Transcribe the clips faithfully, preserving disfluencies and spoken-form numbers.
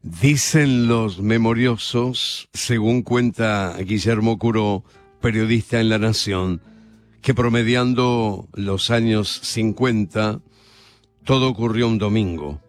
Dicen los memoriosos, según cuenta Guillermo Curó, periodista en La Nación, que promediando los años cincuenta, todo ocurrió un domingo.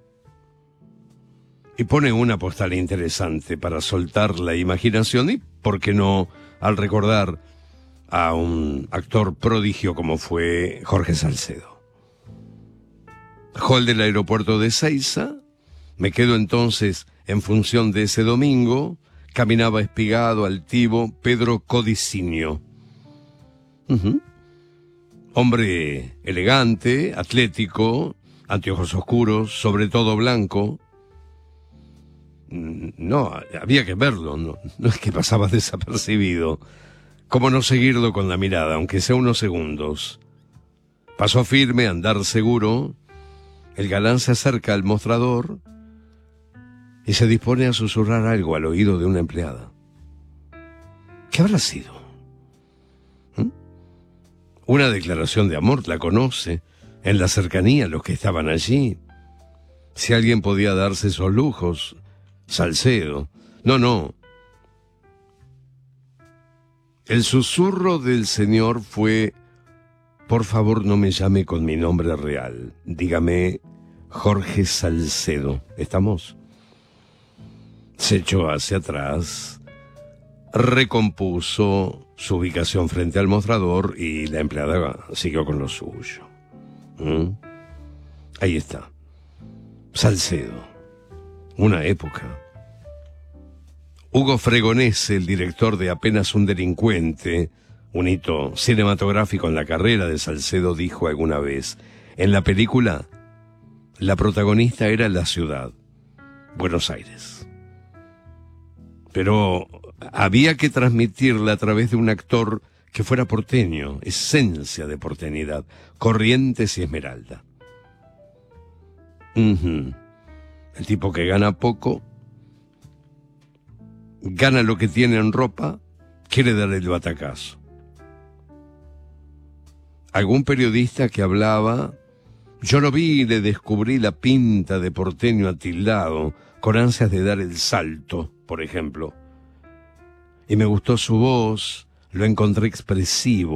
Y pone una postal interesante para soltar la imaginación y, ¿por qué no?, al recordar a un actor prodigio como fue Jorge Salcedo. Hall del aeropuerto de Ezeiza. Me quedo entonces en función de ese domingo. Caminaba espigado, altivo, Pedro Codicinio. Uh-huh. Hombre elegante, atlético, anteojos oscuros, sobre todo blanco. No, había que verlo, no, no es que pasaba desapercibido. ¿Cómo no seguirlo con la mirada, aunque sea unos segundos? Paso firme, andar seguro. El galán se acerca al mostrador y se dispone a susurrar algo al oído de una empleada. ¿Qué habrá sido? ¿Mm? Una declaración de amor, la conoce. En la cercanía, los que estaban allí. Si alguien podía darse esos lujos, Salcedo. No, no. El susurro del señor fue: por favor, no me llame con mi nombre real. Dígame Jorge Salcedo. ¿Estamos? Se echó hacia atrás, recompuso su ubicación frente al mostrador y la empleada siguió con lo suyo. ¿Mm? Ahí está. Salcedo. Una época. Hugo Fregonese, el director de Apenas un delincuente, un hito cinematográfico en la carrera de Salcedo, dijo alguna vez: en la película, la protagonista era la ciudad, Buenos Aires. Pero había que transmitirla a través de un actor que fuera porteño, esencia de porteñidad, Corrientes y Esmeralda. Uh-huh. El tipo que gana poco, gana lo que tiene en ropa, quiere dar el batacazo. Algún periodista que hablaba: yo lo vi y le descubrí la pinta de porteño atildado, con ansias de dar el salto, por ejemplo. Y me gustó su voz, lo encontré expresivo.